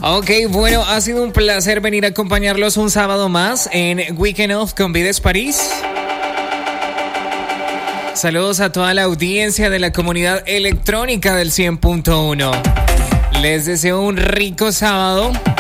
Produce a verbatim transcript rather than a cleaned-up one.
Ok, bueno, ha sido un placer venir a acompañarlos un sábado más en Weekend Off con Vides París. Saludos a toda la audiencia de la comunidad electrónica del cien punto uno. Les deseo un rico sábado.